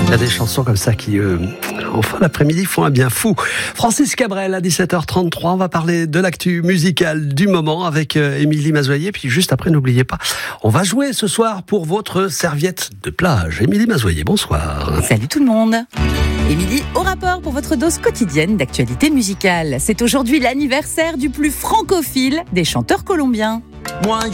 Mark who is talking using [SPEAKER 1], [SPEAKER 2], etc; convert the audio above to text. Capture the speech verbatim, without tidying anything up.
[SPEAKER 1] Il y a des chansons comme ça qui, euh, en fin d'après-midi, font un bien fou. Francis Cabrel à dix-sept heures trente-trois. On va parler de l'actu musicale du moment avec euh, Émilie Mazoyer. Puis juste après, n'oubliez pas, on va jouer ce soir pour votre serviette de plage. Émilie Mazoyer, bonsoir.
[SPEAKER 2] Salut tout le monde. Émilie, au rapport pour votre dose quotidienne d'actualité musicale. C'est aujourd'hui l'anniversaire du plus francophile des chanteurs colombiens.
[SPEAKER 3] Moi,